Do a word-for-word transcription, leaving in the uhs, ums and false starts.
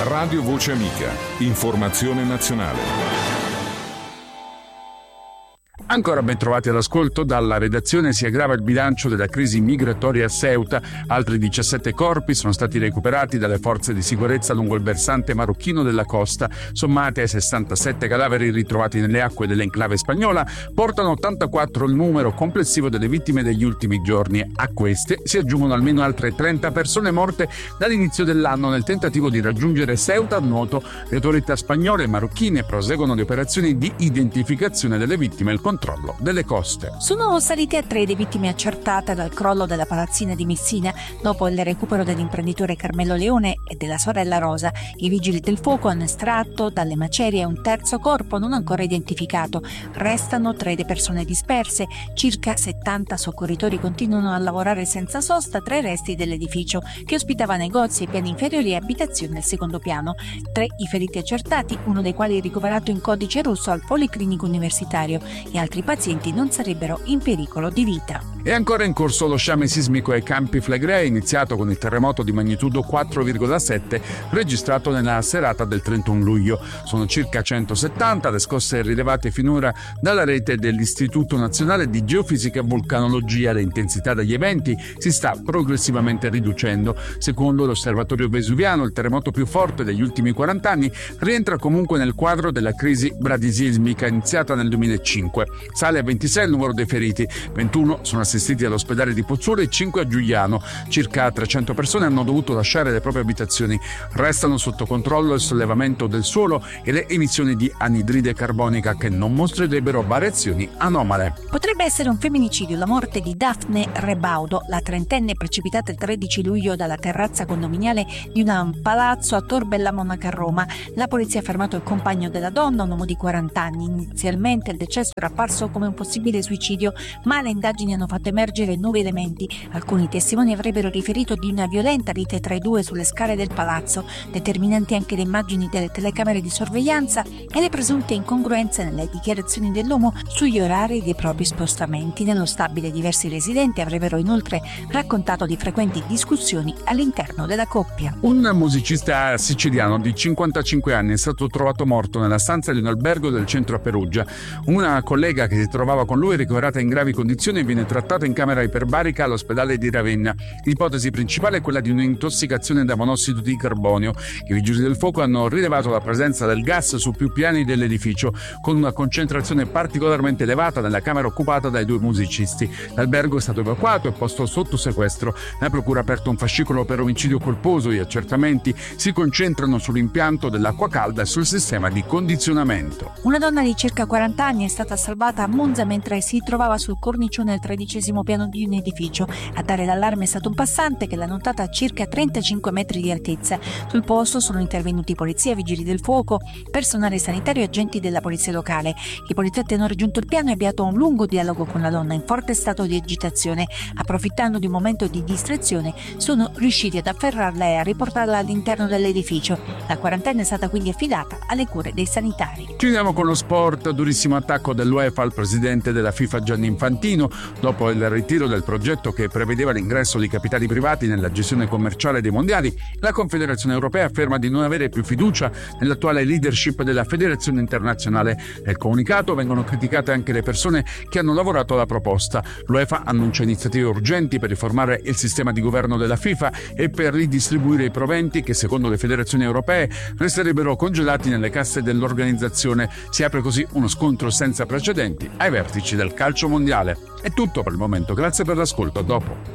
Radio Voce Amica. Informazione nazionale. Ancora ben trovati all'ascolto. Dalla redazione si aggrava il bilancio della crisi migratoria a Ceuta. Altri diciassette corpi sono stati recuperati dalle forze di sicurezza lungo il versante marocchino della costa. Sommate ai sessantasette cadaveri ritrovati nelle acque dell'enclave spagnola, portano ottantaquattro il numero complessivo delle vittime degli ultimi giorni. A queste si aggiungono almeno altre trenta persone morte dall'inizio dell'anno nel tentativo di raggiungere Ceuta a nuoto. Le autorità spagnole e marocchine proseguono le operazioni di identificazione delle vittime e il controllo delle coste. Sono salite a tre le vittime accertate dal crollo della palazzina di Messina dopo il recupero dell'imprenditore Carmelo Leone e della sorella Rosa. I vigili del fuoco hanno estratto dalle macerie un terzo corpo non ancora identificato. Restano tre le persone disperse. Circa settanta soccorritori continuano a lavorare senza sosta tra i resti dell'edificio che ospitava negozi ai piani inferiori e abitazioni al secondo piano. Tre i feriti accertati, uno dei quali ricoverato in codice rosso al Policlinico Universitario, e altri pazienti non sarebbero in pericolo di vita. È ancora in corso lo sciame sismico ai Campi Flegrei, iniziato con il terremoto di magnitudo quattro virgola sette registrato nella serata del trentuno luglio. Sono circa centosettanta le scosse rilevate finora dalla rete dell'Istituto Nazionale di Geofisica e Vulcanologia. L'intensità degli eventi si sta progressivamente riducendo. Secondo l'Osservatorio Vesuviano, il terremoto più forte degli ultimi quaranta anni rientra comunque nel quadro della crisi bradisismica iniziata nel duemilacinque. Sale a ventisei il numero dei feriti, ventuno sono assistiti all'ospedale di Pozzuolo e cinque a Giuliano. Circa trecento persone hanno dovuto lasciare le proprie abitazioni. Restano sotto controllo il sollevamento del suolo e le emissioni di anidride carbonica che non mostrerebbero variazioni anomale. Potrebbe essere un femminicidio la morte di Daphne Rebaudo, la trentenne precipitata il tredici luglio dalla terrazza condominiale di un palazzo a Tor Bella Monaca a Roma. La polizia ha fermato il compagno della donna, un uomo di quaranta anni. Inizialmente il decesso era apparso come un possibile suicidio, ma le indagini hanno fatto emergere nuovi elementi. Alcuni testimoni avrebbero riferito di una violenta lite tra i due sulle scale del palazzo, determinanti anche le immagini delle telecamere di sorveglianza e le presunte incongruenze nelle dichiarazioni dell'uomo sugli orari dei propri spostamenti. Nello stabile diversi residenti avrebbero inoltre raccontato di frequenti discussioni all'interno della coppia. Un musicista siciliano di cinquantacinque anni è stato trovato morto nella stanza di un albergo del centro a Perugia. Una collega che si trovava con lui è ricoverata in gravi condizioni e viene trattata in camera iperbarica all'ospedale di Ravenna. L'ipotesi principale è quella di un'intossicazione da monossido di carbonio. I vigili del fuoco hanno rilevato la presenza del gas su più piani dell'edificio, con una concentrazione particolarmente elevata nella camera occupata dai due musicisti. L'albergo è stato evacuato e posto sotto sequestro. La procura ha aperto un fascicolo per omicidio colposo. Gli accertamenti si concentrano sull'impianto dell'acqua calda e sul sistema di condizionamento. Una donna di circa quaranta anni è stata salvata a Monza mentre si trovava sul cornicione al tredicesimo piano di un edificio. A dare l'allarme è stato un passante che l'ha notata a circa trentacinque metri di altezza. Sul posto sono intervenuti polizia, vigili del fuoco, personale sanitario e agenti della polizia locale. I poliziotti hanno raggiunto il piano e avviato un lungo dialogo con la donna in forte stato di agitazione. Approfittando di un momento di distrazione, sono riusciti ad afferrarla e a riportarla all'interno dell'edificio. La quarantenne è stata quindi affidata alle cure dei sanitari. Chiudiamo con lo sport. Durissimo attacco dell'UEFA al presidente della FIFA Gianni Infantino dopo il ritiro del progetto che prevedeva l'ingresso di capitali privati nella gestione commerciale dei mondiali. La Confederazione Europea afferma di non avere più fiducia nell'attuale leadership della federazione internazionale. Nel comunicato vengono criticate anche le persone che hanno lavorato alla proposta. L'UEFA annuncia iniziative urgenti per riformare il sistema di governo della FIFA e per ridistribuire i proventi che, secondo le federazioni europee, resterebbero congelati nelle casse dell'organizzazione. Si apre così uno scontro senza precedenti ai vertici del calcio mondiale. È tutto per il momento, grazie per l'ascolto, a dopo.